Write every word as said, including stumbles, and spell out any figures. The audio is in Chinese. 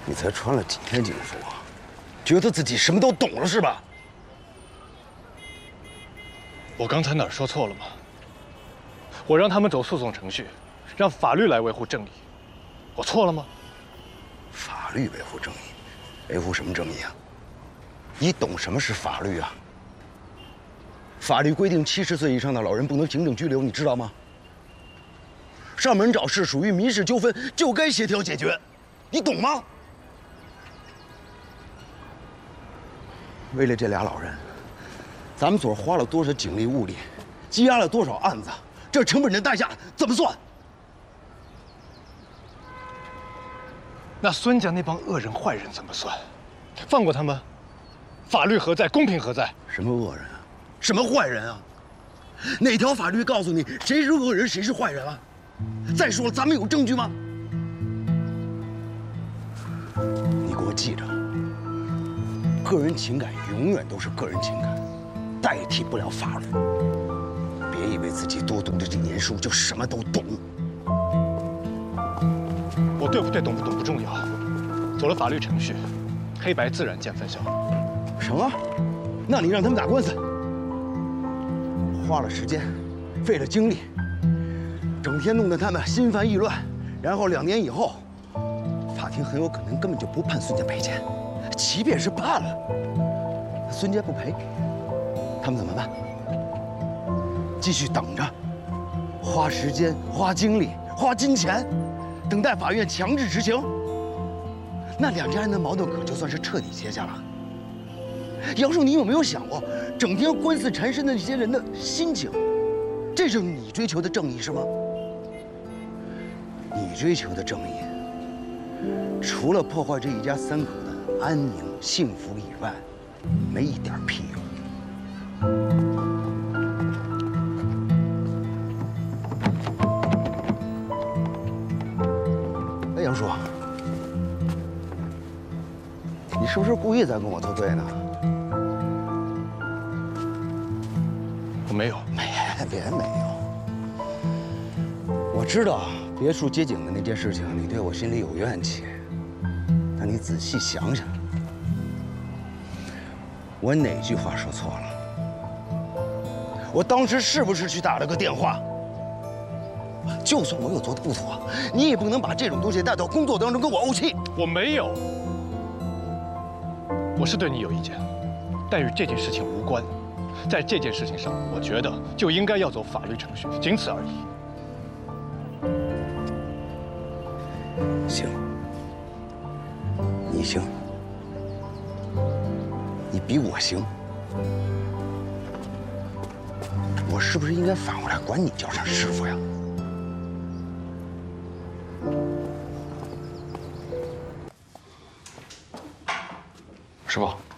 你才穿了几天警服啊？觉得自己什么都懂了是吧？ 我刚才哪儿说错了吗？我让他们走诉讼程序，让法律来维护正义，我错了吗？ 法律维护正义，维护什么正义啊？你懂什么是法律啊？法律规定，七十岁以上的老人不能行政拘留，你知道吗？上门找事属于民事纠纷，就该协调解决，你懂吗？为了这俩老人，咱们所花了多少警力物力，积压了多少案子，这成本的代价怎么算？ 那孙家那帮恶人坏人怎么算？放过他们，法律何在？公平何在？ 什么恶人啊？什么坏人啊？哪条法律告诉你谁是恶人，谁是坏人啊？再说了，咱们有证据吗？你给我记着，个人情感永远都是个人情感，代替不了法律。别以为自己多读了几年书就什么都懂。 我对不对、懂不懂不重要，走了法律程序，黑白自然见分晓。 成啊，那你让他们打官司，花了时间，费了精力。整天弄得他们心烦意乱，然后两年以后，法庭很有可能根本就不判孙家赔钱，即便是判了，孙家不赔，他们怎么办？继续等着，花时间、花精力、花金钱，等待法院强制执行。那两家人的矛盾可就算是彻底结下了。杨树，你有没有想过，整天官司缠身的这些人的心情？这就是你追求的正义是吗？你追求的正义，除了破坏这一家三口的安宁幸福以外，没一点屁用。哎，杨叔，你是不是故意在跟我作对呢？ 我没有， 没，别没有。我知道别墅接警的那件事情，你对我心里有怨气。但你仔细想想，我哪句话说错了？我当时是不是去打了个电话？就算我有做的不妥，你也不能把这种东西带到工作当中跟我怄气。 我没有，我是对你有意见，但与这件事情无关。在这件事情上，我觉得就应该要走法律程序，仅此而已。 行，你行，你比我行，我是不是应该反过来管你叫声师傅呀？ 师傅，